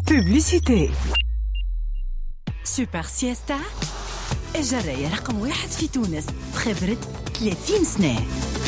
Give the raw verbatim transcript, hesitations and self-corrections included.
بوبليسيتي. سوبر سيستا الجراية رقم واحد في تونس بخبرة ثلاثين سنة.